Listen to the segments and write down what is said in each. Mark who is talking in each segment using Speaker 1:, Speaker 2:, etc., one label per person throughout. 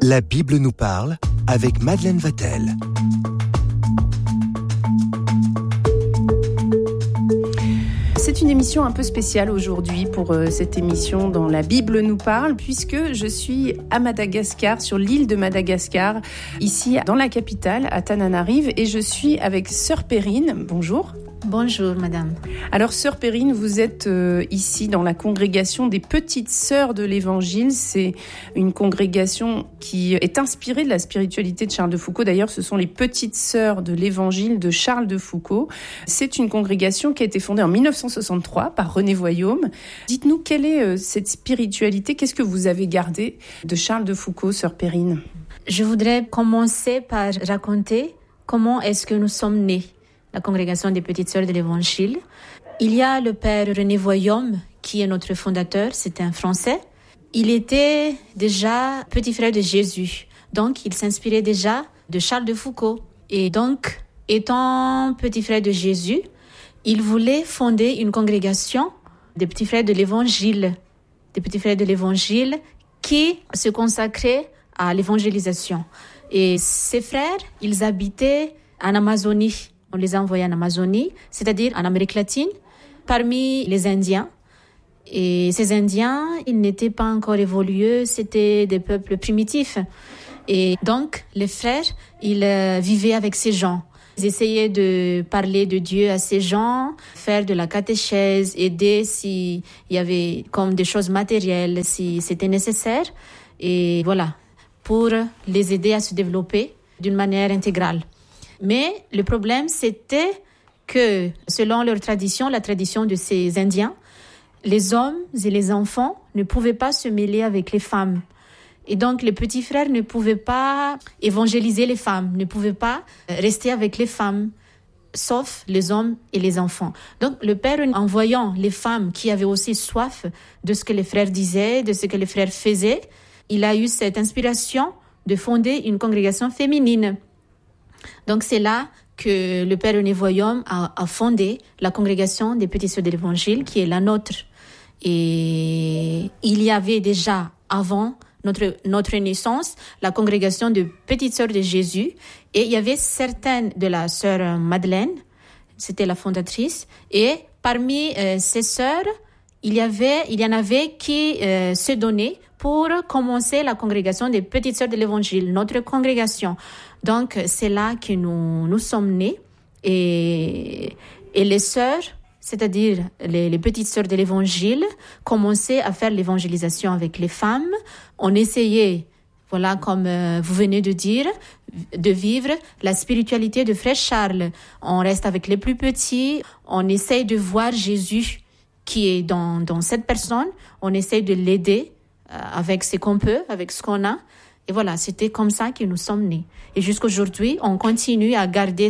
Speaker 1: La Bible nous parle avec Madeleine Vatel.
Speaker 2: C'est une émission un peu spéciale aujourd'hui pour cette émission dans La Bible nous parle, puisque je suis à Madagascar, sur l'île de Madagascar, ici dans la capitale, à Tananarive, et je suis avec Sœur Perrine. Bonjour.
Speaker 3: Bonjour, madame.
Speaker 2: Alors, Sœur Perrine, vous êtes ici dans la congrégation des Petites Sœurs de l'Évangile. C'est une congrégation qui est inspirée de la spiritualité de Charles de Foucault. D'ailleurs, ce sont les Petites Sœurs de l'Évangile de Charles de Foucault. C'est une congrégation qui a été fondée en 1963 par René Voillaume. Dites-nous, quelle est cette spiritualité? Qu'est-ce que vous avez gardé de Charles de Foucault, Sœur Perrine?
Speaker 3: Je voudrais commencer par raconter comment est-ce que nous sommes nés, la congrégation des Petites Sœurs de l'Évangile. Il y a le père René Voillaume, qui est notre fondateur, c'est un Français. Il était déjà petit frère de Jésus, donc il s'inspirait déjà de Charles de Foucault. Et donc, étant petit frère de Jésus, il voulait fonder une congrégation des petits frères de l'Évangile, qui se consacrait à l'évangélisation. Et ces frères, ils habitaient en Amazonie. On les a envoyés en Amazonie, c'est-à-dire en Amérique latine, parmi les Indiens. Et ces Indiens, ils n'étaient pas encore évolués, c'était des peuples primitifs. Et donc, les frères, ils vivaient avec ces gens. Ils essayaient de parler de Dieu à ces gens, faire de la catéchèse, aider s'il y avait comme des choses matérielles, si c'était nécessaire. Et voilà, pour les aider à se développer d'une manière intégrale. Mais le problème, c'était que, selon leur tradition, la tradition de ces Indiens, les hommes et les enfants ne pouvaient pas se mêler avec les femmes. Et donc, les petits frères ne pouvaient pas évangéliser les femmes, ne pouvaient pas rester avec les femmes, sauf les hommes et les enfants. Donc, le père, en voyant les femmes qui avaient aussi soif de ce que les frères disaient, de ce que les frères faisaient, il a eu cette inspiration de fonder une congrégation féminine. Donc, c'est là que le père René Voillaume a fondé la congrégation des Petites Sœurs de l'Évangile, qui est la nôtre. Et il y avait déjà, avant notre naissance, la congrégation de Petites Sœurs de Jésus. Et il y avait certaines de la sœur Madeleine, c'était la fondatrice. Et parmi ces sœurs, il y en avait qui se donnaient pour commencer la congrégation des Petites Sœurs de l'Évangile, notre congrégation. Donc, c'est là que nous sommes nés. Et les sœurs, c'est-à-dire les Petites Sœurs de l'Évangile, commençaient à faire l'évangélisation avec les femmes. On essayait, voilà, comme vous venez de dire, de vivre la spiritualité de Frère Charles. On reste avec les plus petits, on essaye de voir Jésus qui est dans cette personne, on essaye de l'aider avec ce qu'on peut, avec ce qu'on a. Et voilà, c'était comme ça que nous sommes nés. Et jusqu'aujourd'hui, on continue à garder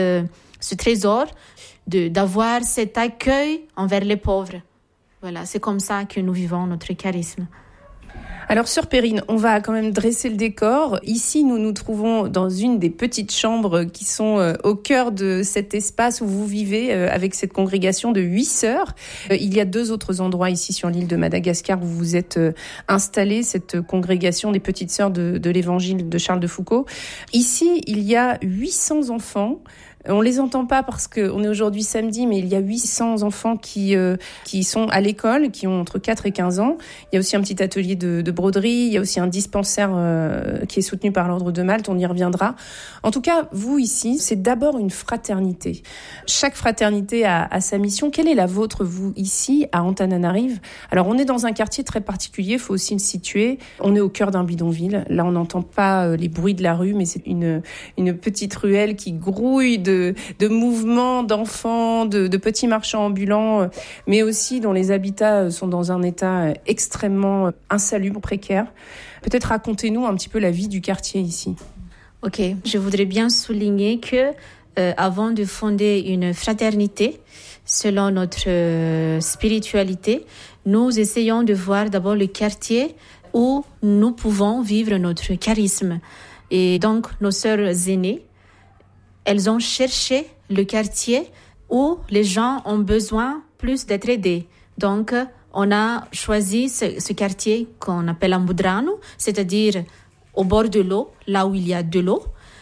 Speaker 3: ce trésor d'avoir cet accueil envers les pauvres. Voilà, c'est comme ça que nous vivons notre charisme.
Speaker 2: Alors, Sœur Perrine, on va quand même dresser le décor. Ici, nous nous trouvons dans une des petites chambres qui sont au cœur de cet espace où vous vivez avec cette congrégation de 8 sœurs. Il y a 2 autres endroits ici sur l'île de Madagascar où vous êtes installés, cette congrégation des Petites Sœurs de l'Évangile de Charles de Foucault. Ici, il y a 800 enfants. On les entend pas parce qu'on est aujourd'hui samedi, mais il y a 800 enfants qui sont à l'école, qui ont entre 4 et 15 ans. Il y a aussi un petit atelier de broderie, il y a aussi un dispensaire qui est soutenu par l'Ordre de Malte, on y reviendra. En tout cas, vous ici, c'est d'abord une fraternité. Chaque fraternité a sa mission. Quelle est la vôtre, vous, ici, à Antananarive? Alors, on est dans un quartier très particulier, il faut aussi le situer. On est au cœur d'un bidonville. Là, on n'entend pas les bruits de la rue, mais c'est une petite ruelle qui grouille de mouvements d'enfants, de petits marchands ambulants, mais aussi dont les habitats sont dans un état extrêmement insalubre, précaire. Peut-être racontez-nous un petit peu la vie du quartier ici.
Speaker 3: Ok, je voudrais bien souligner que avant de fonder une fraternité, selon notre spiritualité, nous essayons de voir d'abord le quartier où nous pouvons vivre notre charisme. Et donc, nos sœurs aînées, elles ont cherché le quartier où les gens ont besoin plus d'être aidés. Donc, on a choisi ce quartier qu'on appelle Ambudrano, c'est-à-dire au bord de l'eau, là où il y a de l'eau.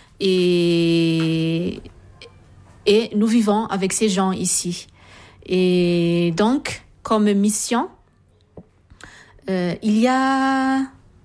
Speaker 3: Et nous vivons avec ces gens ici. Et donc, comme mission, il y a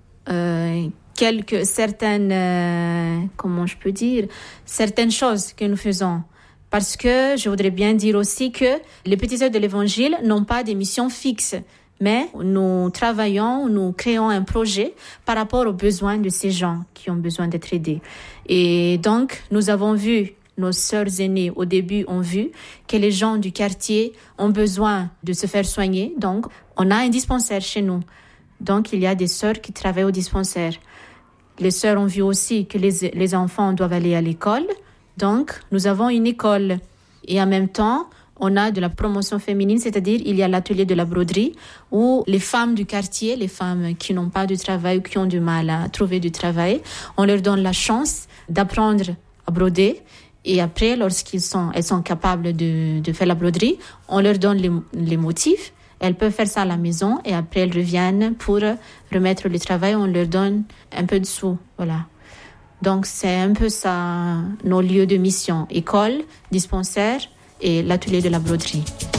Speaker 3: certaines choses que nous faisons. Parce que je voudrais bien dire aussi que les Petites Sœurs de l'Évangile n'ont pas de mission fixe. Mais nous travaillons, nous créons un projet par rapport aux besoins de ces gens qui ont besoin d'être aidés. Et donc, nous avons vu, nos sœurs aînées au début ont vu que les gens du quartier ont besoin de se faire soigner. Donc, on a un dispensaire chez nous. Donc, il y a des sœurs qui travaillent au dispensaire. Les sœurs ont vu aussi que les enfants doivent aller à l'école. Donc, nous avons une école. Et en même temps, on a de la promotion féminine, c'est-à-dire il y a l'atelier de la broderie où les femmes du quartier, les femmes qui n'ont pas de travail ou qui ont du mal à trouver du travail, on leur donne la chance d'apprendre à broder. Et après, elles sont capables de faire la broderie, on leur donne les motifs. Elles peuvent faire ça à la maison et après elles reviennent pour remettre le travail. On leur donne un peu de sous, voilà. Donc c'est un peu ça nos lieux de mission, école, dispensaire et l'atelier de la broderie.